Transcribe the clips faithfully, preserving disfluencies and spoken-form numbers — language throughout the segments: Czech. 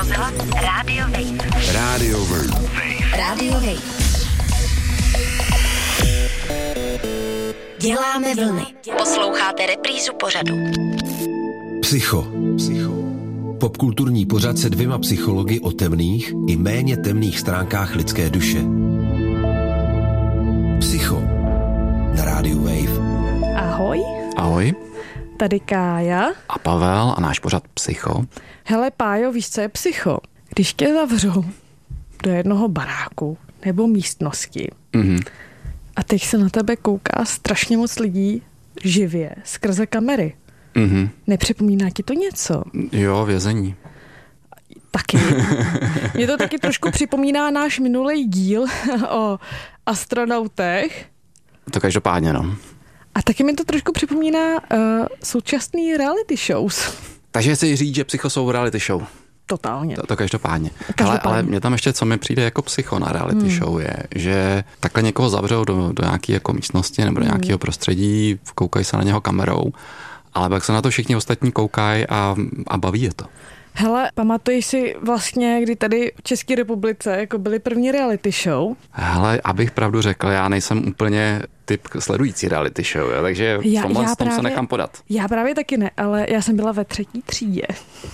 rozhlas Rádio Wave. Rádio Wave. Rádio Wave. Děláme vlny. Posloucháte reprízu pořadu. Psycho. Psycho. Popkulturní pořad se dvěma psychologi o temných i méně temných stránkách lidské duše. Psycho. Na Rádiu Wave. Ahoj. Ahoj. Tady Kája. A Pavel a náš pořad Psycho. Hele Pájo, víš, co je psycho? Když tě zavřou do jednoho baráku nebo místnosti Mm-hmm. a teď se na tebe kouká strašně moc lidí živě skrze kamery. Mm-hmm. Nepřipomíná ti to něco? Jo, vězení. Taky. Mě to taky trošku připomíná náš minulý díl o astronautech. To každopádně, no. A taky mi to trošku připomíná uh, současný reality shows. Takže chci říct, že Psycho jsou reality show. Totálně. To, to každopádně. každopádně. Ale, ale mě tam ještě, co mi přijde jako psycho na reality hmm. show, je, že takhle někoho zavřou do, do nějaké jako místnosti nebo do hmm. nějakého prostředí, koukají se na něho kamerou, ale pak se na to všichni ostatní koukají a, a baví je to. Hele, pamatuješ si vlastně, kdy tady v České republice jako byly první reality show? Hele, abych pravdu řekl, já nejsem úplně typ sledující reality show, jo, takže v tomhle já právě, se nechám podat. Já právě taky ne, ale já jsem byla ve třetí třídě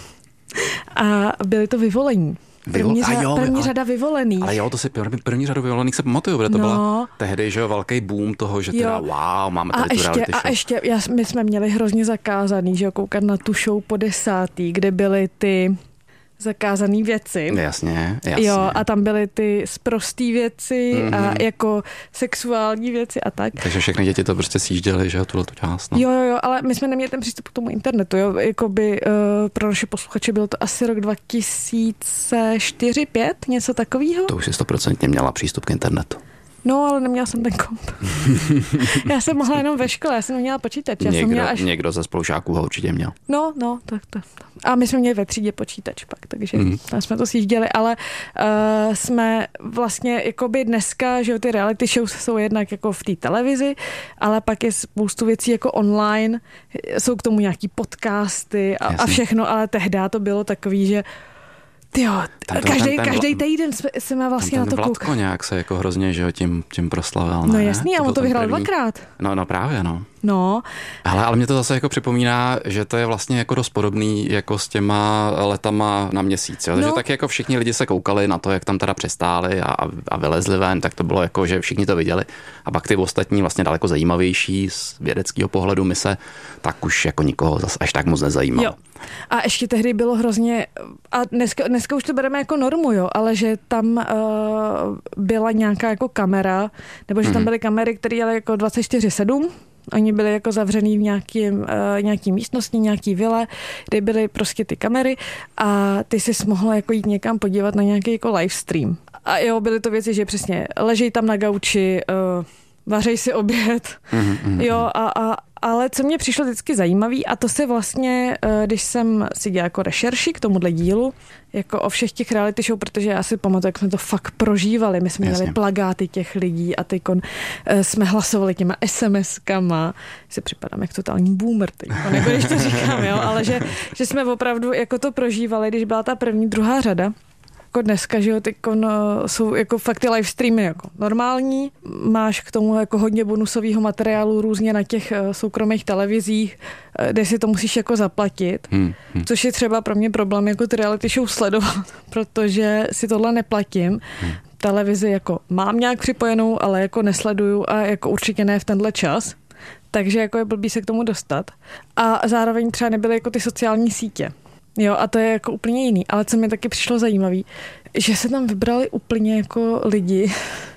a byly to Vyvolení. První, Vyvol... řa- jo, první ale, řada Vyvolených. Ale jo, to si první, první řadu Vyvolených se pamatuju, protože to no. byla tehdy, že jo, velký boom toho, že teda jo. wow, máme tady a tu ještě, reality show. A ještě, já, my jsme měli hrozně zakázaný, že jo, koukat na tu show po desátý, kde byly ty zakázané věci. Jasně, jasně. Jo, a tam byly ty sprostý věci mm-hmm. a jako sexuální věci a tak. Takže všechny děti to prostě sjížděly, že jo, tuhle tu část. No. Jo, jo, jo, ale my jsme neměli ten přístup k tomu internetu, jo, jakoby uh, pro naše posluchače bylo to asi rok dva tisíce čtyři pět, něco takového. To už si stoprocentně měla přístup k internetu. No, ale neměla jsem ten komp. Já jsem mohla jenom ve škole, já jsem neměla počítač. Já někdo, jsem měla až... někdo ze spolužáků ho určitě měl. No, no, tak to. A my jsme měli ve třídě počítač pak, takže mm-hmm. tam jsme to sjížděli, ale uh, jsme vlastně jakoby dneska, že jo, ty reality shows jsou jednak jako v té televizi, ale pak je spoustu věcí jako online, jsou k tomu nějaký podcasty a, a všechno, ale tehdy to bylo takový, že tyjo, každý, každý týden jsme vlastně ten na to koukali. Vlatko nějak se jako hrozně, že jo, tím, tím proslavil. No ne? jasný, a on to vyhrál první. dvakrát. No, no právě, no. No. Ale, ale mě to zase jako připomíná, že to je vlastně jako dost podobný jako s těma letama na měsíc. Jo? Takže no. tak jako všichni lidi se koukali na to, jak tam teda přistáli a, a vylezli ven, tak to bylo jako, že všichni to viděli. A pak ty ostatní vlastně daleko zajímavější z vědeckého pohledu mise, tak už jako nikoho zase až tak moc nezajímalo. Jo. A ještě tehdy bylo hrozně, a dneska, dneska už to bereme jako normu, jo, ale že tam uh, byla nějaká jako kamera, nebo že tam byly kamery, které jeli jako dvacet čtyři sedm, oni byli jako zavřený v nějakým, uh, nějaký místnosti, nějaký vile, kde byly prostě ty kamery a ty jsi mohla jako jít někam podívat na nějaký jako live stream. A jo, byly to věci, že přesně ležej tam na gauči, uh, vařej si oběd, mm-hmm. jo, a, a ale co mě přišlo vždycky zajímavý, a to se vlastně, když jsem si dělala jako rešerši k tomuhle dílu, jako o všech těch reality show, protože já si pamatuju, jak jsme to fakt prožívali. My jsme Jasně. měli plagáty těch lidí a teďkon jsme hlasovali těma es em eskama. Si připadám jak totální boomer teďkon, jako když to říkám, jo, ale že, že jsme opravdu jako to prožívali, když byla ta první, druhá řada. Jako dneska, že jo, teďkon jsou jako fakt ty live streamy jako normální, máš k tomu jako hodně bonusového materiálu různě na těch soukromých televizích, kde si to musíš jako zaplatit, hmm, hmm. což je třeba pro mě problém jako ty reality show sledovat, protože si tohle neplatím. Hmm. Televizi jako mám nějak připojenou, ale jako nesleduju a jako určitě ne v tenhle čas, takže jako je blbý se k tomu dostat. A zároveň třeba nebyly jako ty sociální sítě. Jo, a to je jako úplně jiný. Ale co mi taky přišlo zajímavý, že se tam vybrali úplně jako lidi,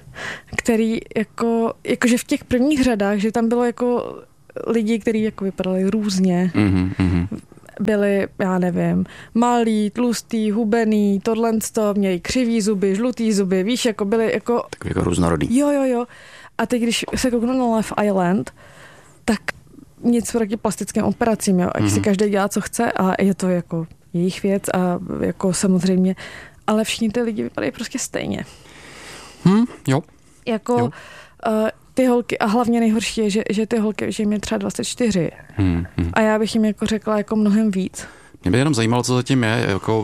který jako, jakože v těch prvních řadách, že tam bylo jako lidi, kteří jako vypadali různě. Mm-hmm. Byli, já nevím, malý, tlustý, hubený, tohle to, měli křivý zuby, žlutý zuby, víš, jako byli jako... Tak jako různorodý. Jo, jo, jo. A teď, když se kouknu na Love Island, tak nic proti plastickým operacím, jo. Ať mm-hmm. si každý dělá, co chce a je to jako jejich věc a jako samozřejmě, ale všichni ty lidi vypadají prostě stejně. Hmm, jo. Jako jo. Uh, ty holky, a hlavně nejhorší je, že, že ty holky, že jim je třeba dvacet čtyři. Hmm, hmm. A já bych jim jako řekla jako mnohem víc. Mě by jenom zajímalo, co zatím je, jako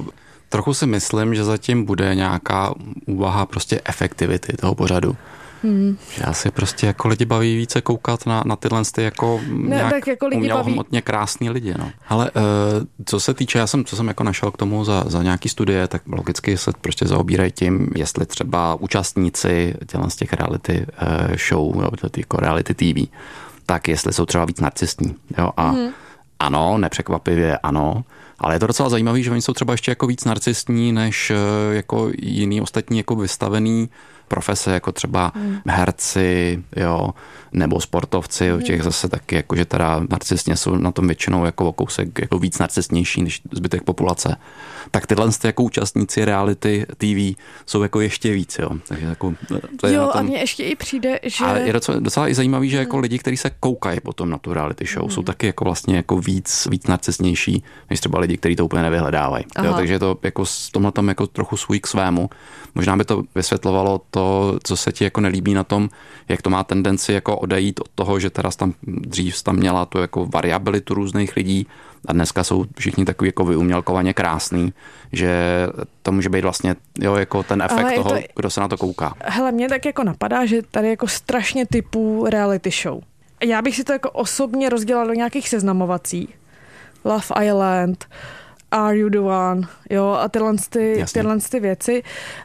Trochu si myslím, že zatím bude nějaká úvaha prostě efektivity toho pořadu. Hmm. Že asi prostě jako lidi baví více koukat na, na tyhle ty jako ne, nějak tak jako lidi umělohmotně krásný lidi. No. Ale uh, co se týče, já jsem, co jsem jako našel k tomu za, za nějaký studie, tak logicky se prostě zaobírají tím, jestli třeba účastníci z těch reality uh, show, jo, jako reality T V, tak jestli jsou třeba víc narcistní. Jo? A hmm. ano, nepřekvapivě ano, ale je to docela zajímavé, že oni jsou třeba ještě jako víc narcistní než uh, jako jiný ostatní jako vystavený profese, jako třeba hmm. herci, jo, nebo sportovci, hmm. těch zase taky, jakože teda narcistně jsou na tom většinou jako o kousek jako víc narcistnější než zbytek populace. Tak tyhle jako účastníci reality T V jsou jako ještě víc, jo. Takže jako, to je jo, na tom... a mně ještě i přijde, že... A je docela, docela i zajímavý, že jako lidi, kteří se koukají potom na tu reality show, hmm. jsou taky jako vlastně jako víc, víc narcistnější, než třeba lidi, kteří to úplně nevyhledávají. Jo, takže je to jako s tomhle tam jako trochu svůj k svému. Možná by to vysvětlovalo to, co se ti jako nelíbí na tom, jak to má tendenci jako odejít od toho, že teda tam dřív tam měla tu jako variabilitu různých lidí a dneska jsou všichni takový jako vyumělkovaně krásný, že to může být vlastně jo, jako ten efekt toho, to, kdo se na to kouká. Hele, mě tak jako napadá, že tady jako strašně typů reality show. Já bych si to jako osobně rozdělala do nějakých seznamovací. Love Island, Are You the One, jo, a tyhle, ty, tyhle ty věci.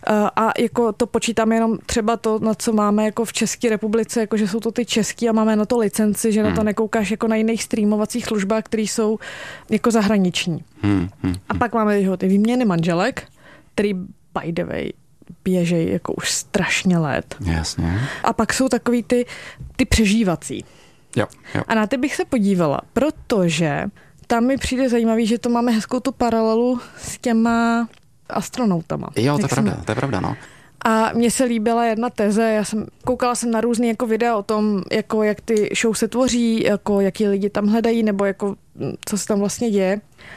A jako to počítáme jenom třeba to, na co máme jako v České republice, jako že jsou to ty český a máme na to licenci, že hmm. na to nekoukáš jako na jiných streamovacích službách, které jsou jako zahraniční. Hmm. Hmm. A pak máme jo, ty výměny manželek, který by the way běžej jako už strašně let. Jasně. A pak jsou takový ty, ty přežívací. Jo, jo. A na ty bych se podívala, protože tam mi přijde zajímavý, že to máme hezkou tu paralelu s těma astronautama. Jo, to je pravda, to je pravda, no. A mně se líbila jedna teze, já jsem koukala jsem na různý jako videa o tom, jako jak ty show se tvoří, jako jaký lidi tam hledají, nebo jako co se tam vlastně děje.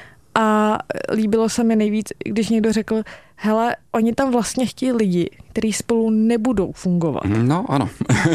A líbilo se mi nejvíc, když někdo řekl, hele, oni tam vlastně chtějí lidi, kteří spolu nebudou fungovat. No, ano.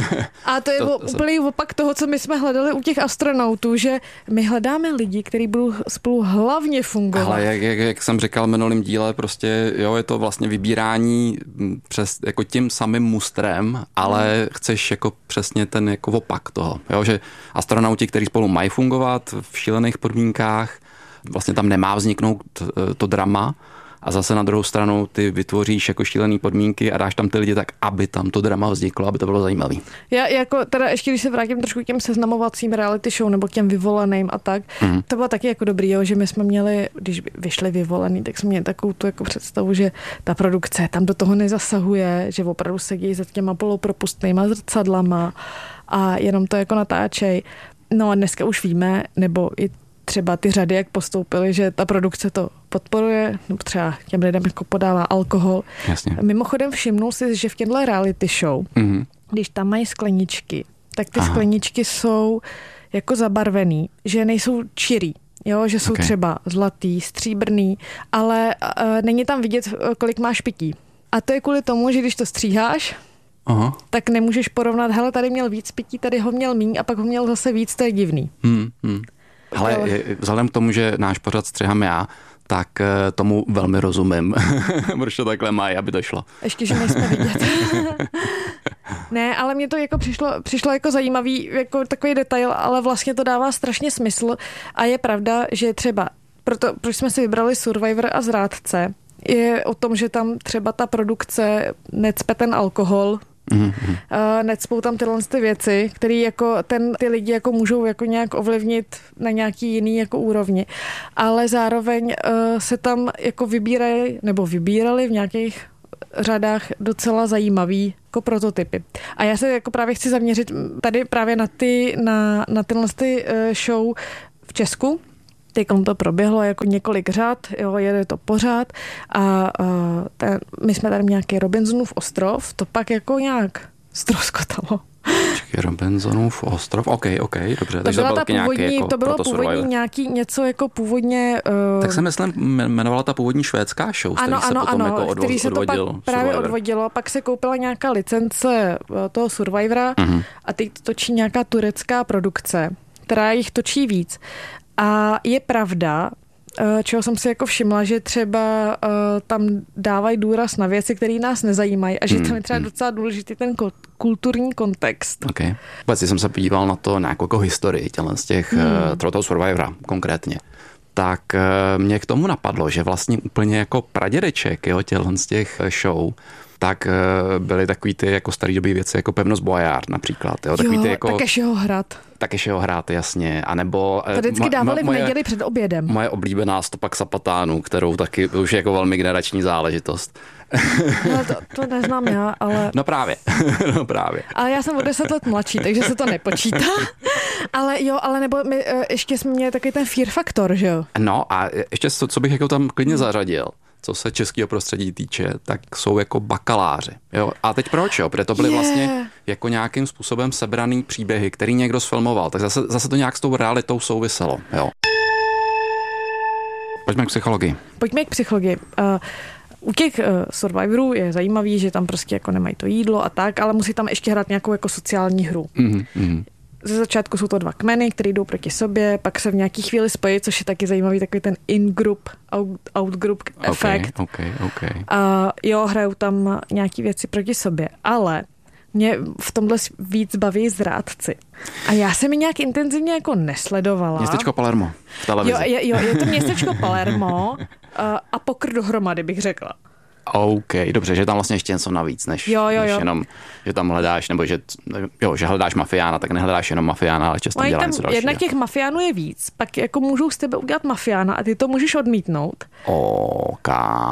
A to je to, úplný to... opak toho, co my jsme hledali u těch astronautů, že my hledáme lidi, kteří budou spolu hlavně fungovat. Ale jak, jak, jak jsem říkal v minulém díle, prostě jo, je to vlastně vybírání přes jako tím samým mustrem, ale hmm. chceš jako přesně ten jako opak toho. Jo, že astronauti, kteří spolu mají fungovat v šílených podmínkách, vlastně tam nemá vzniknout to drama a zase na druhou stranu ty vytvoříš jako šílený podmínky a dáš tam ty lidi tak, aby tam to drama vzniklo, aby to bylo zajímavý. Já jako teda ještě, když se vrátím trošku k těm seznamovacím reality show nebo k těm vyvoleným a tak, mm. to bylo taky jako dobrý, jo, že my jsme měli, když vyšli vyvolený, tak jsme měli takovou tu jako představu, že ta produkce tam do toho nezasahuje, že opravdu sedí za těma polopropustnýma zrcadlama a jenom to jako natáčej. No a dneska už víme, nebo i třeba ty řady, jak postoupily, že ta produkce to podporuje, nebo třeba těm lidem jako podává alkohol. Jasně. Mimochodem všimnul si, že v těchto reality show, mm-hmm. když tam mají skleničky, tak ty Aha. skleničky jsou jako zabarvený, že nejsou čirý, jo, že jsou okay. třeba zlatý, stříbrný, ale uh, není tam vidět, kolik máš pití. A to je kvůli tomu, že když to stříháš, Aha. tak nemůžeš porovnat, hele, tady měl víc pití, tady ho měl míň a pak ho měl zase víc, to je divný. Hmm, hmm. Hele, vzhledem k tomu, že náš pořad střihám já, tak tomu velmi rozumím. Proč to takhle mají, aby to šlo. Ještě, že nejsme vidět. Ne, ale mně to jako přišlo, přišlo jako zajímavý, jako takový detail, ale vlastně to dává strašně smysl a je pravda, že třeba, proto, proč jsme si vybrali Survivor a Zrádce, je o tom, že tam třeba ta produkce necpe ten alkohol, Mm-hmm. Uh, necpou tam tyhle ty věci, které jako ten, ty lidi jako můžou jako nějak ovlivnit na nějaký jiný jako úrovni. Ale zároveň uh, se tam jako vybírají, nebo vybírali v nějakých řadách docela zajímavý jako prototypy. A já se jako právě chci zaměřit tady právě na ty, na, na tyhle ty uh, show v Česku. Teď to proběhlo jako několik řad, jo, jede to pořád a uh, ten, my jsme tady nějaký Robinsonův ostrov, to pak jako nějak ztroskotalo. Počkej, Robinsonův ostrov, ok, ok, dobře. To, byla ta původní, jako to bylo původní nějaký něco jako původně... Uh, tak se myslím, jmenovala ta původní švédská show, ano, který ano, se potom ano, jako odvo- který se to pak právě Survivor. odvodilo, pak se koupila nějaká licence toho Survivora uh-huh. a teď točí nějaká turecká produkce, která jich točí víc. A je pravda, čeho jsem si jako všimla, že třeba uh, tam dávají důraz na věci, které nás nezajímají a že hmm, tam je třeba hmm. docela důležitý ten kulturní kontext. Okay. Vůbec jsem se podíval na to nějakou jako historii tělen z těch hmm. uh, toho Survivora konkrétně. Tak uh, mě k tomu napadlo, že vlastně úplně jako pradědeček, jo, tělen z těch show, tak uh, byly takový ty jako starý dobý věci, jako Pevnost Boyard například. Jo, takový jo ty jako, Takešeho hrad. Takešeho hrad, jasně. A nebo... To vždycky dávali v neděli před obědem. Moje oblíbená Stopa k Sapatánů, kterou taky už je jako velmi generační záležitost. No, to, to neznám já, ale... No právě, no právě. Ale já jsem o deset let mladší, takže se to nepočítá. Ale jo, ale nebo my, ještě jsme měli taky ten Fear Factor, že jo? No a ještě co, co bych jako tam klidně zařadil, co se českého prostředí týče, tak jsou jako bakaláři. Jo? A teď proč, jo? Protože to byly yeah. vlastně jako nějakým způsobem sebraný příběhy, který někdo sfilmoval. Tak zase, zase to nějak s tou realitou souviselo. Jo? Pojďme k psychologii. Pojďme k psychologii. Uh, U těch uh, Survivorů je zajímavý, že tam prostě jako nemají to jídlo a tak, ale musí tam ještě hrát nějakou jako sociální hru. Mm-hmm. Ze začátku jsou to dva kmeny, které jdou proti sobě, pak se v nějaký chvíli spojí, což je taky zajímavý, takový ten in-group, out, out-group efekt. Okay, okay, okay. A jo, hrajou tam nějaký věci proti sobě, ale mě v tomhle víc baví zrádci. A já jsem ji nějak intenzivně jako nesledovala. Městečko Palermo v televizi. Jo, je, jo, je to městečko Palermo a pokr dohromady, bych řekla. OK, dobře, že tam vlastně ještě něco navíc, než, jo, jo, než jo. jenom, že tam hledáš, nebo že, jo, že hledáš mafiána, tak nehledáš jenom mafiána, ale často dělá něco dalšího. Jednak těch mafiánů je víc, pak jako můžou z tebe udělat mafiána a ty to můžeš odmítnout. OK.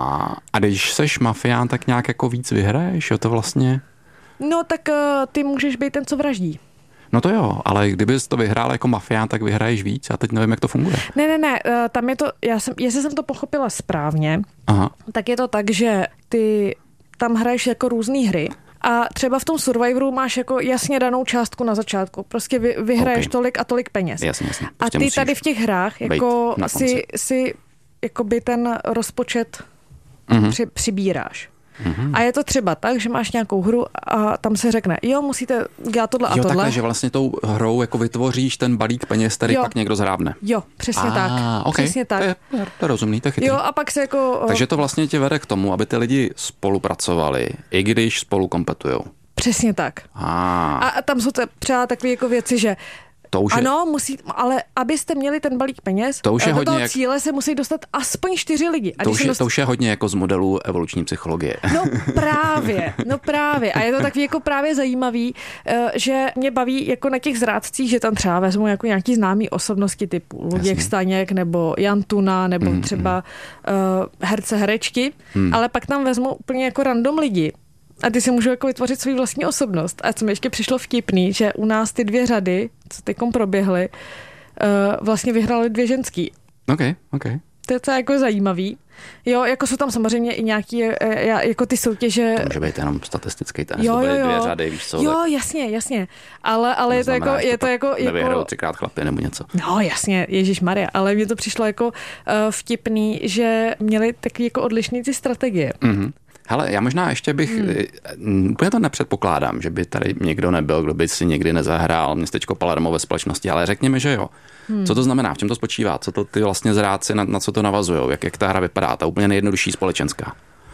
A když seš mafián, tak nějak jako víc vyhraješ, jo, to vlastně... No tak uh, ty můžeš být ten, co vraždí. No to jo, ale kdybys to vyhrál jako mafián, tak vyhraješ víc. Já teď nevím, jak to funguje. Ne, ne, ne, uh, tam je to, já jsem, jestli jsem to pochopila správně, Aha. tak je to tak, že ty tam hraješ jako různý hry. A třeba v tom Survivoru máš jako jasně danou částku na začátku. Prostě vy, vyhraješ okay. tolik a tolik peněz. Jasně, jasně. Prostě a ty tady v těch hrách jako si, si jakoby ten rozpočet mm-hmm. při, přibíráš. Mm-hmm. A je to třeba tak, že máš nějakou hru a tam se řekne, jo, musíte dělat tohle a jo, tohle. Jo, takhle, že vlastně tou hrou jako vytvoříš ten balík peněz, který jo. pak někdo zhrábne. Jo, přesně a, tak. Okay. Přesně tak. To je, to je rozumný, to je chytrý. Jo, a pak se jako... Takže to vlastně tě vede k tomu, aby ty lidi spolupracovali, i když spolu kompetujou. Přesně tak. A, a tam jsou třeba takové jako věci, že To už ano, je... musí, ale abyste měli ten balík peněz, to už je do toho jak... cíle se musí dostat aspoň čtyři lidi. A to, už je, dost... to už je hodně jako z modelu evoluční psychologie. No právě, no právě. A je to takový jako právě zajímavý, že mě baví jako na těch zrádcích, že tam třeba vezmu jako nějaký známý osobnosti typu Luděk Staněk nebo Jan Tuna nebo mm, třeba mm. Uh, herce, herečky, mm. ale pak tam vezmu úplně jako random lidi. A ty si můžou jako vytvořit svou vlastní osobnost. A co mi ještě přišlo vtipný, že u nás ty dvě řady, co teďkom proběhly, uh, vlastně vyhrály dvě ženský. OK, OK. To je to jako zajímavý. Jo, jako jsou tam samozřejmě i nějaký, jako ty soutěže... To může být jenom statistický ten, jo, to byly jo, dvě řady, víš co? Jo, tak... jasně, jasně. Ale, ale je to jako... Je to jako, jako... Nevyhrajou třikrát chlapy nebo něco. No, jasně, ježišmarja. Ale mně to přišlo jako uh, vtipný, že měli taky jako odlišný ty strategie. Mhm. Hele, já možná ještě bych, hmm. úplně to nepředpokládám, že by tady někdo nebyl, kdo by si někdy nezahrál městečko Palermo ve společnosti, ale řekněme, že jo. Hmm. Co to znamená, v čem to spočívá, co to ty vlastně zrádci, na, na co to navazujou, jak, jak ta hra vypadá, ta úplně nejjednodušší společenská.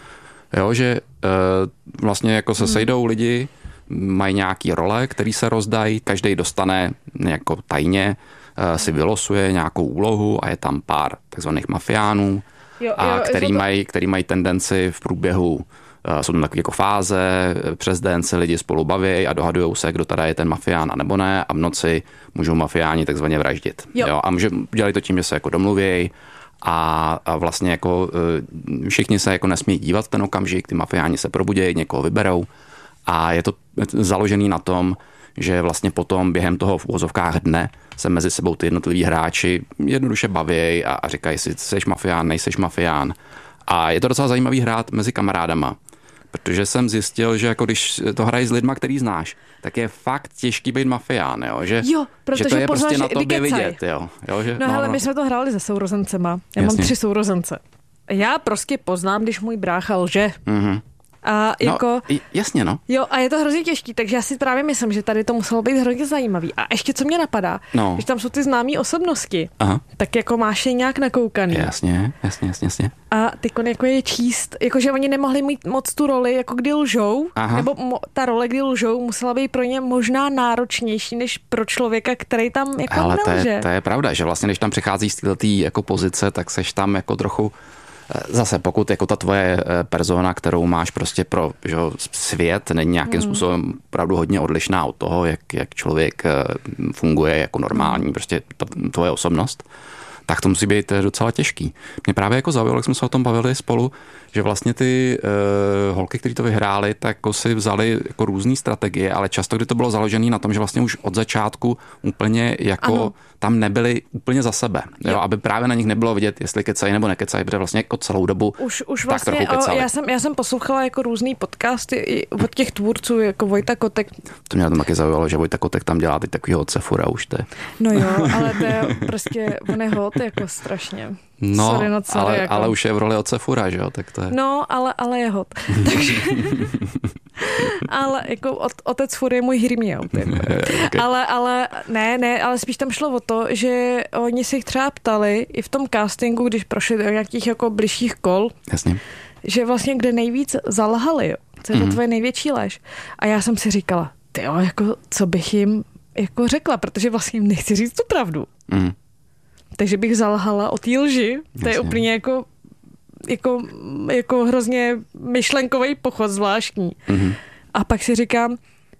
Jo, že e, vlastně jako se hmm. sejdou lidi, mají nějaký role, který se rozdají, každý dostane jako tajně, e, si vylosuje nějakou úlohu a je tam pár takzvaných mafiánů, Jo, a jo, který, to... mají, který mají tendenci v průběhu, uh, jsou tam takové jako fáze, přes den se lidi spolu baví a dohadujou se, kdo tady je ten mafián a nebo ne, a v noci můžou mafiáni takzvaně vraždit. Jo. Jo, a může, dělají to tím, že se jako domluvějí a, a vlastně jako uh, všichni se jako nesmí dívat v ten okamžik, ty mafiáni se probudějí, někoho vyberou a je to založený na tom, že vlastně potom během toho v uvozovkách dne se mezi sebou ty jednotliví hráči jednoduše baví a, a říkají si, seš mafián, nejseš mafián. A je to docela zajímavý hrát mezi kamarádama, protože jsem zjistil, že jako když to hrají s lidma, který znáš, tak je fakt těžký být mafián, jo? Že, jo, že to je prostě na tobě vykecaj. vidět. Jo? Jo, že, no, no hele, no. my jsme to hráli se sourozencema. Já Jasně. mám tři sourozence. Já prostě poznám, když můj brácha lže. Mm-hmm. A jako, no, jasně, no. Jo, a je to hrozně těžký, takže já si právě myslím, že tady to muselo být hrozně zajímavý. A ještě co mě napadá, no. že tam jsou ty známý osobnosti, Aha. tak jako máš je nějak nakoukaný. Jasně, jasně, jasně, jasně. A ty jako je číst, jakože oni nemohli mít moc tu roli, jako kdy lžou, Aha. nebo mo, ta role, kdy lžou, musela být pro ně možná náročnější, než pro člověka, který tam jako ale nelže. To je, to je pravda, že vlastně, když tam přichází z této jako pozice, tak seš tam jako trochu zase, pokud jako ta tvoje persona, kterou máš prostě pro že, svět, není nějakým hmm. způsobem opravdu hodně odlišná od toho, jak, jak člověk funguje jako normální, prostě ta tvoje osobnost, tak to musí být docela těžký. Mě právě jako zaujalo, jak jsme se o tom bavili spolu, že vlastně ty uh, holky, které to vyhrály, tak jako si vzali jako různý strategie, ale často, kdy to bylo založené na tom, že vlastně už od začátku úplně jako ano. tam nebyli úplně za sebe, jo. Jo, aby právě na nich nebylo vidět, jestli kecají nebo nekecají, protože vlastně jako celou dobu už, už tak vlastně, trochu kecali. Já jsem, já jsem poslouchala jako různý podcasty i od těch tvůrců, jako Vojta Kotek. To mě tam taky zaujalo, že Vojta Kotek tam dělá teď takovýho otce fura už to je. No jo, ale to je prostě, on je hot jako strašně. No, sorry, no sorry, ale, jako. ale už je v roli otce fura, že jo, tak to je. No, ale, ale je hot. Takže, ale jako ot, otec fur je můj Hermione. Okay. Ale, ale ne, ne, ale spíš tam šlo o to, že oni se jich třeba ptali i v tom castingu, když prošli do nějakých jako bližších kol, jasně. že vlastně kde nejvíc zalhali, jo, co je to mm. tvoje největší lež. A já jsem si říkala, tyjo, jako co bych jim jako řekla, protože vlastně jim nechci říct tu pravdu. Mm. Takže bych zalhala o té lži. To je úplně jako, jako, jako hrozně myšlenkový pochod zvláštní. Mm-hmm. A pak si říkám,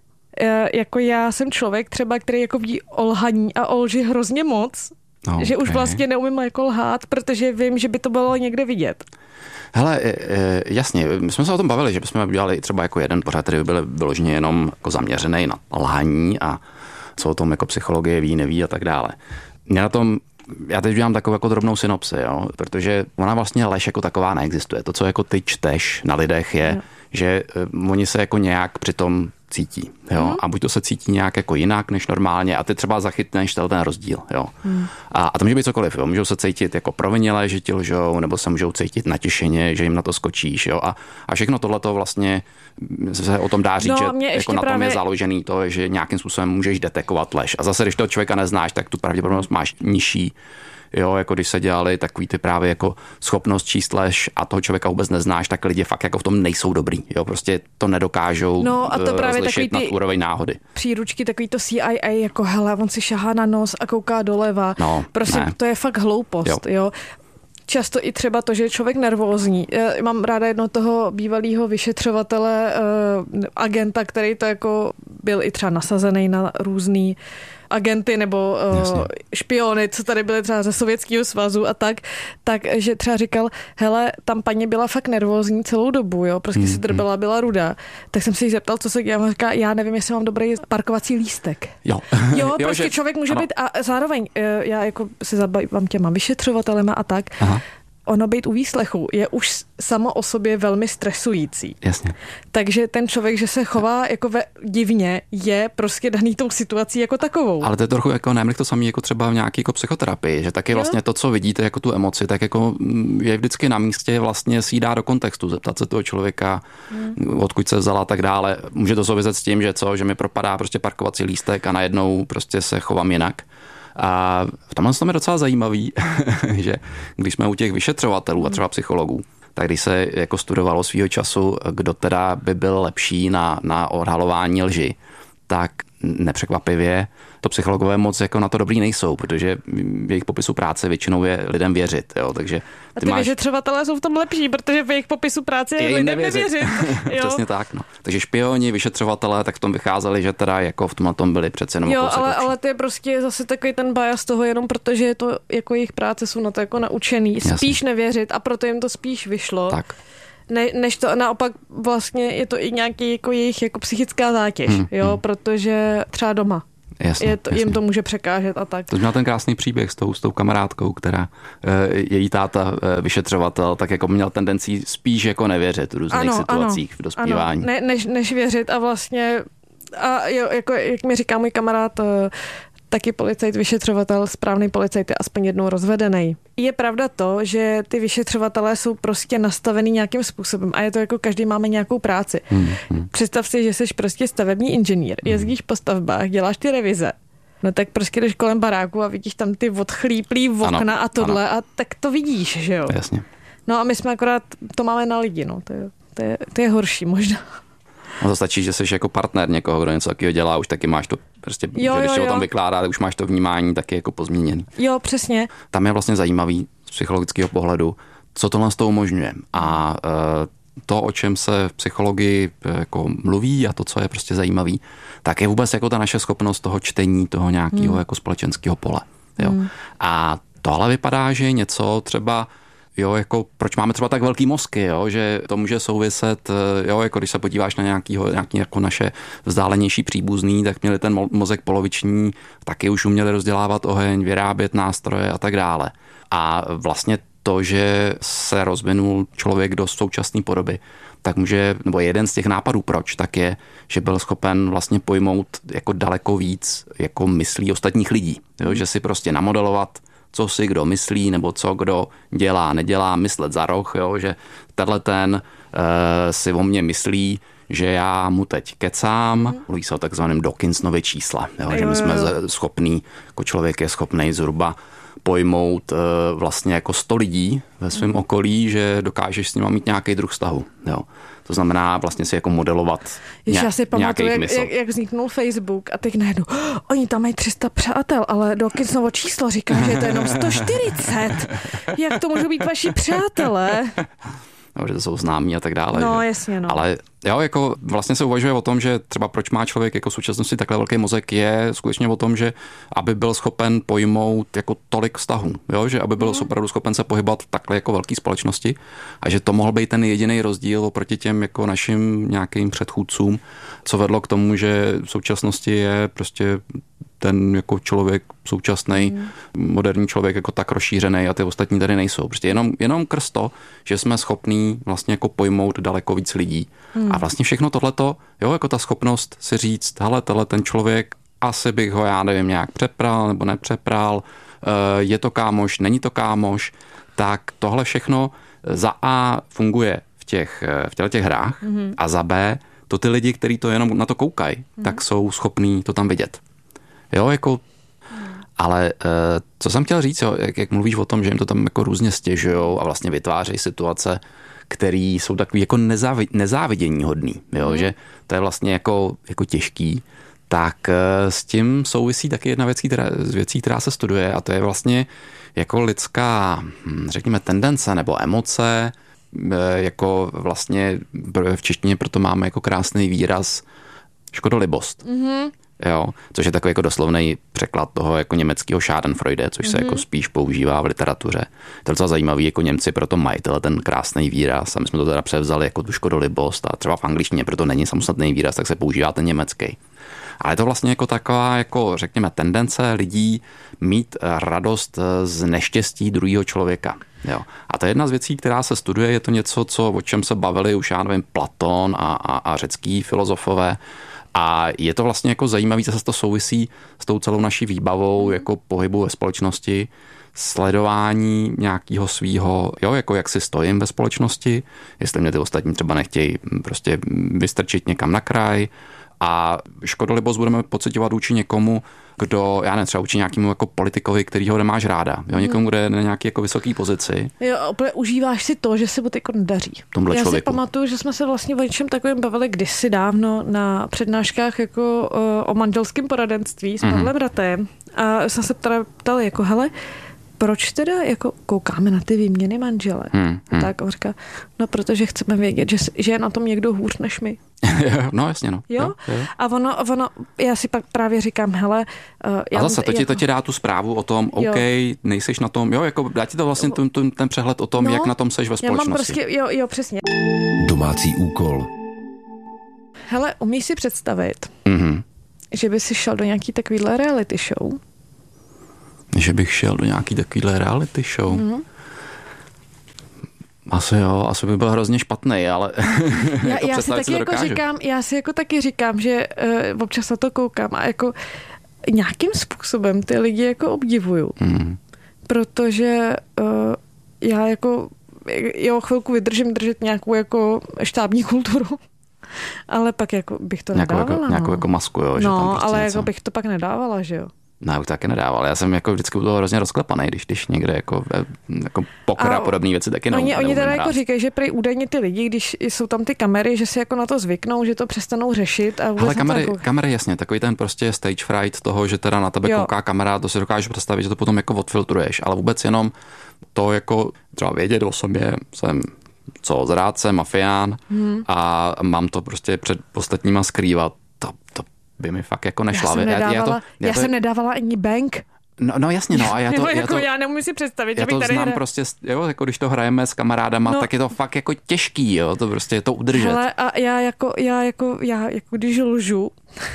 jako já jsem člověk třeba, který jako ví o lhaní a o lži hrozně moc, okay. že už vlastně neumím jako lhát, protože vím, že by to bylo někde vidět. Hele, jasně, my jsme se o tom bavili, že bychom udělali třeba jako jeden pořad, který by byl vyloženě jenom jako zaměřený na lhaní a co o tom jako psychologie ví, neví a tak dále. Mě na tom Já teď udělám takovou jako drobnou synopsi, jo? Protože ona vlastně lež jako taková neexistuje. To, co jako ty čteš na lidech je, no. že uh, oni se jako nějak přitom cítí. Jo? Mm. A buď to se cítí nějak jako jinak než normálně a ty třeba zachytneš ten rozdíl. Jo? Mm. A, a to může být cokoliv. Jo? Můžou se cítit jako provinile, že ti lžou, nebo se můžou cítit natěšeně, že jim na to skočíš. Jo? A, a všechno tohleto vlastně se o tom dá říct, no, že jako na tom právě je založený to, že nějakým způsobem můžeš detekovat lež. A zase, když toho člověka neznáš, tak tu pravděpodobnost máš nižší. Jo, jako když se dělali takový ty právě jako schopnost číst lež a toho člověka vůbec neznáš, tak lidi fakt jako v tom nejsou dobrý. Jo, prostě to nedokážou no a to právě rozlišit nad úroveň náhody. Příručky, takový to C I A, jako hele, on si šahá na nos a kouká doleva. No, prostě ne. to je fakt hloupost, jo. jo. Často i třeba to, že je člověk nervózní. Já mám ráda jedno toho bývalého vyšetřovatele, uh, agenta, který to jako byl i třeba nasazený na různý agenty nebo uh, špiony, co tady byly třeba ze Sovětského svazu a tak, takže třeba říkal, hele, tam paní byla fakt nervózní celou dobu, jo, prostě mm, si drbela, byla ruda. Tak jsem se jí zeptal, co se dělá, říká, já nevím, jestli mám dobrý parkovací lístek. Jo. Jo, jo prostě že, člověk může ano. být a zároveň, já jako se zabývám těma vyšetřovatelema a tak, aha. ono být u výslechu je už samo o sobě velmi stresující. Jasně. Takže ten člověk, že se chová jako ve divně, je prostě daný tou situací jako takovou. Ale to je trochu jako nemlich to samý jako třeba v nějaké jako psychoterapii, že taky vlastně to, co vidíte jako tu emoci, tak jako je vždycky na místě vlastně si dá do kontextu, zeptat se toho člověka, hmm. odkud se vzala a tak dále. Může to souviset s tím, že co, že mi propadá prostě parkovací lístek a najednou prostě se chovám jinak. A v tomhle tom je docela zajímavý, že když jsme u těch vyšetřovatelů a třeba psychologů, tak když se jako studovalo svýho času, kdo teda by byl lepší na, na odhalování lži, tak nepřekvapivě to psychologové moc jako na to dobrý nejsou, protože v jejich popisu práce většinou je lidem věřit. Jo? Takže ty a ty máš... vyšetřovatelé jsou v tom lepší, protože v jejich popisu práce je, je lidem nevěřit. nevěřit. Přesně tak. No. Takže špioni, vyšetřovatelé, tak v tom vycházeli, že teda jako v tomhle tom byli přece jenom jo, ale, ale to je prostě zase takový ten bias toho, jenom protože je to jako jejich práce jsou na to jako naučený. Spíš Jasně. nevěřit a proto jim to spíš vyšlo. Tak. Ne, než to naopak vlastně je to i nějaký jako jejich jako psychická zátěž, hmm, jo, hmm. protože třeba doma. Jasně, je to, jasně. Jim to může překážet a tak. To měl ten krásný příběh s tou, s tou kamarádkou, která její táta vyšetřovatel, tak jako měl tendenci spíš jako nevěřit v různých ano, situacích ano, v dospívání. Ano, ne, než, než věřit a vlastně a jo, jako jak mi říká můj kamarád, taky policajt, vyšetřovatel, správný policajt je aspoň jednou rozvedený. Je pravda to, že ty vyšetřovatelé jsou prostě nastavený nějakým způsobem a je to jako každý máme nějakou práci. Hmm, hmm. Představ si, že jsi prostě stavební inženýr, jezdíš po stavbách, děláš ty revize. No tak prostě jdeš kolem baráku a vidíš tam ty odchlíplý okna ano, a tohle ano. A tak to vidíš, že jo? Jasně. No a my jsme akorát, to máme na lidi, no, to je, to je, to je horší možná. No to stačí, že jsi jako partner někoho, kdo něco takového dělá, už taky máš to, prostě, jo, že když jo, se jo. o tom vykládá, už máš to vnímání taky jako pozměněný. Jo, přesně. Tam je vlastně zajímavý z psychologického pohledu, co tohle z toho umožňuje. A e, to, o čem se v psychologii jako mluví a to, co je prostě zajímavý, tak je vůbec jako ta naše schopnost toho čtení, toho nějakého hmm. jako společenského pole. Jo. Hmm. A to ale vypadá, že něco třeba jo, jako proč máme třeba tak velký mozky, jo, že to může souviset, jo, jako když se podíváš na nějakýho, nějaký jako naše vzdálenější příbuzný, tak měli ten mozek poloviční, taky už uměli rozdělávat oheň, vyrábět nástroje a tak dále. A vlastně to, že se rozvinul člověk do současné podoby, tak může, nebo jeden z těch nápadů proč, tak je, že byl schopen vlastně pojmout jako daleko víc jako myslí ostatních lidí, jo, že si prostě namodelovat co si kdo myslí, nebo co kdo dělá, nedělá, myslet za roh, jo, že tenhle ten e, si o mě myslí, že já mu teď kecám, mm. mluví se o takzvaném Dawkinsonově čísle, jo, jo, že my jsme schopní, jako člověk je schopný zhruba pojmout e, vlastně jako sto lidí ve svém mm. okolí, že dokážeš s nimi mít nějaký druh vztahu, jo. To znamená vlastně si jako modelovat Jež, já si pamatuju, jak, mysl. Jak, jak vzniknul Facebook a teď najednou, oh, oni tam mají tři sta přátel, ale Dawkinsovo číslo říká, že je to jenom sto čtyřicet. Jak to můžou být vaši přátelé? No, že to jsou známí a tak dále. No, že? jasně, no. Ale jo, jako vlastně se uvažuje o tom, že třeba proč má člověk jako v současnosti takhle velký mozek, je skutečně o tom, že aby byl schopen pojmout jako tolik vztahů, jo, že aby byl mm. opravdu schopen se pohybovat v takhle jako velké společnosti a že to mohl být ten jediný rozdíl oproti těm jako našim nějakým předchůdcům, co vedlo k tomu, že v současnosti je prostě ten jako člověk současný, mm. moderní člověk jako tak rozšířený a ty ostatní tady nejsou. Prostě jenom, jenom krz to, že jsme schopní vlastně jako pojmout daleko víc lidí. Mm. A vlastně všechno tohleto, jo, jako ta schopnost si říct, hele, tenhle ten člověk, asi bych ho, já nevím, nějak přepral nebo nepřepral, je to kámoš, není to kámoš, tak tohle všechno za A funguje v těch, v těch, těch hrách mm. a za B to ty lidi, kteří to jenom na to koukají, mm. tak jsou schopní to tam vidět. Jo, jako, ale co jsem chtěl říct, jo, jak, jak mluvíš o tom, že jim to tam jako různě stěžujou a vlastně vytvářejí situace, které jsou takový jako nezávi, nezávidění hodný, jo, mm. že to je vlastně jako, jako těžký, tak s tím souvisí taky jedna věc, která, z věcí, která se studuje a to je vlastně jako lidská, řekněme, tendence nebo emoce, jako vlastně v češtině proto máme jako krásný výraz škodolibost. Mm-hmm. Jo, což je takový jako doslovný překlad toho jako německého Schadenfreude, což se mm-hmm. jako spíš používá v literatuře. To je docela zajímavý, jako Němci proto mají ten krásný výraz a my jsme to teda převzali jako tu škodolibost a třeba v angličtině proto není samostatný výraz, tak se používá ten německý. Ale je to vlastně jako taková, jako řekněme, tendence lidí mít radost z neštěstí druhého člověka. Jo. A to je jedna z věcí, která se studuje, je to něco, co, o čem se bavili už, já nevím, Platón a, a, a řecký filozofové. A je to vlastně jako zajímavý, zase to souvisí s tou celou naší výbavou jako pohybu ve společnosti, sledování nějakého svýho, jo, jako jak si stojím ve společnosti, jestli mě ty ostatní třeba nechtějí prostě vystrčit někam na kraj. A škodolibost budeme pociťovat vůči někomu, kdo, já nevím, třeba vůči nějakému jako politikovi, kterýho nemáš ráda. Jo, někomu, kde je na nějaké jako vysoké pozici. Jo, úplně užíváš si to, že se mu teď nedaří. Tomhle já člověku. Si pamatuju, že jsme se vlastně o něčem takovým bavili kdysi dávno na přednáškách jako uh, o manželském poradenství s Pavlem mm-hmm. Ratem. A jsem se teda ptali, jako hele, proč teda jako koukáme na ty výměny manžele? Hmm, hmm. Tak on říká, no protože chceme vědět, že, že je na tom někdo hůř než my. No jasně, no. Jo? Jo, jo. A ono, ono, já si pak právě říkám, hele... Uh, já a zase, to ti, jako... to ti dá tu zprávu o tom, jo. OK, nejseš na tom, jo, jako dá ti to vlastně ten, ten, ten přehled o tom, no, jak na tom seš ve společnosti. Já mám prostě, jo, jo, přesně. Domácí úkol. Hele, umíš si představit, mm-hmm. že by si šel do nějaký takovýhle reality show? Že bych šel do nějaký takovýhle reality show? Mm-hmm. Asi jo, asi by byl hrozně špatný, ale já, jako já si taky si jako říkám, já si jako taky říkám, že uh, občas na to koukám a jako nějakým způsobem ty lidi jako obdivuju. Mm. Protože uh, já jako jo, chvilku vydržím držet nějakou jako štábní kulturu, ale pak jako bych to nějakou nedávala. Jako, no. nějakou jako masku, jo? Že no, tam prostě ale něco... jako bych to pak nedávala, že jo. Ne, už taky nedával. Já jsem jako vždycky u toho hrozně rozklepaný, když, když někde jako, jako poker a podobné věci taky neumím. Oni, oni teda jako říkají, že prý údajně ty lidi, když jsou tam ty kamery, že si jako na to zvyknou, že to přestanou řešit. A ale kamery, jako... kamery jasně, takový ten prostě stage fright toho, že teda na tebe jo. kouká kamera, to si dokážu představit, že to potom jako odfiltruješ, ale vůbec jenom to jako třeba vědět o sobě, jsem co, zrádce, mafián hmm. a mám to prostě před ostatníma skrývat, to, to by mi fakt jako nešla. Já jsem nedávala, já, já, to, já, já to, jsem nedávala ani bank. No, no jasně, no a já to... Nebo já, jako to, já nemůžu si představit, já že bych to tady znám hra... prostě, jo, jako když to hrajeme s kamarádama, no, tak je to fakt jako těžký, jo, to prostě je to udržet. Ale a já jako, já jako, já jako když lžu,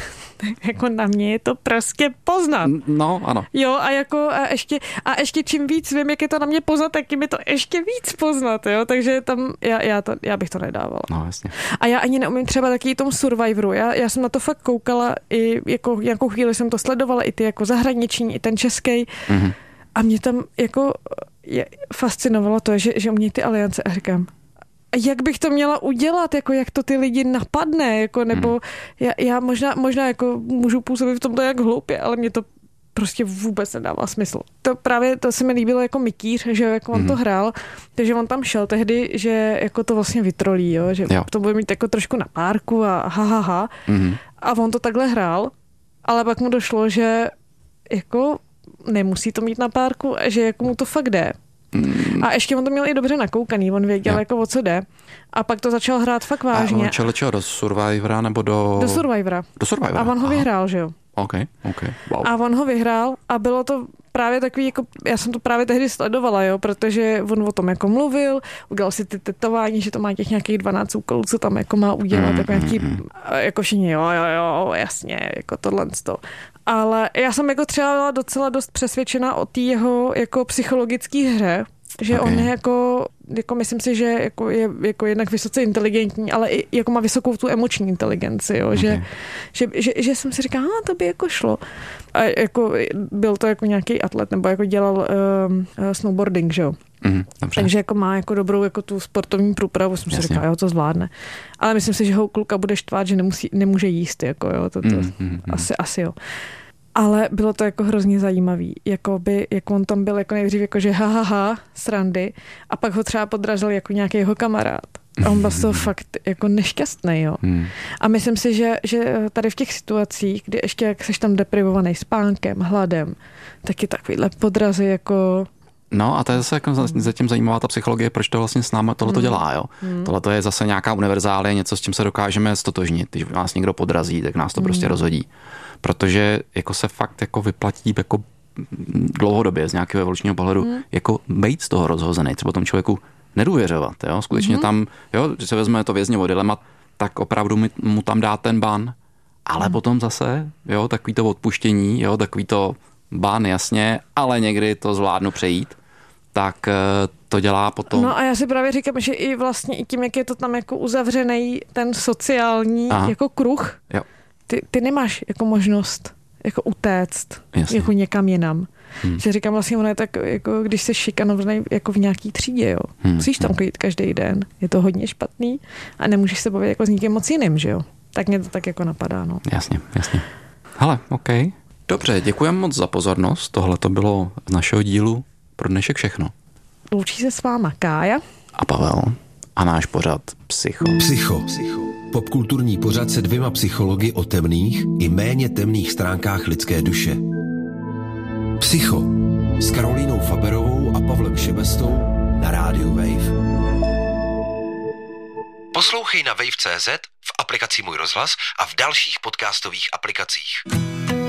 jako na mě je to prostě poznat. No, ano. Jo, a jako a ještě, a ještě čím víc vím, jak je to na mě poznat, tak je to ještě víc poznat, jo, takže tam já, já, to, já bych to nedávala. No, jasně. A já ani neumím třeba taky tom Survivoru, já, já jsem na to fakt koukala i jako nějakou chvíli jsem to sledovala, i ty jako zahraniční, i ten český. Mm-hmm. A mě tam jako je, fascinovalo to, že, že umějí ty aliance a říkám, jak bych to měla udělat, jako jak to ty lidi napadne, jako, nebo hmm. já, já možná, možná jako můžu působit v tomto jak hloupě, ale mě to prostě vůbec nedává smysl. To právě, to se mi líbilo jako Mikýř, že jako on hmm. to hrál, takže on tam šel tehdy, že jako to vlastně vytrolí, jo, že jo. to bude mít jako trošku na párku a ha, ha, ha. Hmm. A on to takhle hrál, ale pak mu došlo, že jako nemusí to mít na párku, že jako mu to fakt jde. Mm. A ještě on to měl i dobře nakoukaný, on věděl, ja. jako o co jde. A pak to začal hrát fakt vážně. A on čel čeho, do Survivora nebo do... Do Survivora. Do Survivora. A on ho Aha. vyhrál, že jo. OK, OK, wow. A on ho vyhrál a bylo to právě takový, jako, já jsem to právě tehdy sledovala, jo, protože on o tom jako mluvil, udělal si ty tetování, že to má těch nějakých dvanáct úkolů, co tam jako má udělat, mm, jako nějaký, mm, jako všichni, jo, jo, jo, jasně, jako tohle to. Ale já jsem jako třeba byla docela dost přesvědčena o té jeho jako psychologické hře, že okay. on je jako, jako myslím si, že jako je jako jednak vysoce inteligentní, ale i jako má vysokou tu emoční inteligenci, jo, okay. že, že, že, že jsem si říkala, to by jako šlo. A jako byl to jako nějaký atlet, nebo jako dělal um, snowboarding, že jo. Mm, takže jako má jako dobrou jako tu sportovní průpravu, jsem Jasně. si říkala, jo, to zvládne. Ale myslím si, že ho kluka bude štvát, že nemusí, nemůže jíst, jako jo, to, to mm, mm, asi, asi jo. Ale bylo to jako hrozně zajímavý, jako by, jak on tam byl jako nejdřív jako, že ha, ha, ha, srandy a pak ho třeba podrazil jako nějaký jeho kamarád. A on byl z toho fakt jako nešťastný, jo. Hmm. A myslím si, že, že tady v těch situacích, kdy ještě jak seš tam deprivovaný spánkem, hladem, tak je takovýhle podrazy jako... No a to je zase jako zatím zajímavá ta psychologie, proč to vlastně s námi tohle to dělá, jo. Hmm. Tohle to je zase nějaká univerzálie, něco, s čím se dokážeme stotožnit. Když nás někdo podrazí, tak nás to hmm. prostě rozhodí. Protože jako se fakt jako vyplatí jako dlouhodobě z nějakého evolučního pohledu hmm. jako být z toho rozhozený, třeba tomu člověku nedůvěřovat, jo. Skutečně hmm. tam, jo, že se vezme to vězňovo dilema, tak opravdu mi, mu tam dá ten ban, ale hmm. potom zase, jo, takový to odpuštění, jo, takový to ban, jasně, ale někdy to zvládnu přejít, tak to dělá potom. No a já si právě říkám, že i vlastně i tím, jak je to tam jako uzavřený ten sociální Aha. jako kruh, jo. Ty, ty nemáš jako možnost jako utéct Jasně. jako někam jinam. Hmm. Že říkám vlastně, ono je tak, jako když jsi šikanovaný jako v nějaký třídě, jo. Hmm. Musíš tam chodit každý den. Je to hodně špatný a nemůžeš se bavit jako s nikým moc jiným, že jo. Tak mě to tak jako napadá, no. Jasně, jasně. Hele, OK. Dobře, děkujeme moc za pozornost. Tohle to bylo z našeho dílu pro dnešek všechno. Loučí se s váma Kája a Pavel a náš pořad Psycho. Psycho. Psycho. Popkulturní pořad se dvěma psychologi o temných i méně temných stránkách lidské duše. Psycho s Karolínou Faberovou a Pavlem Šebestou na rádiu Wave. Poslouchej na wave tečka cé zet, v aplikaci Můj rozhlas a v dalších podcastových aplikacích.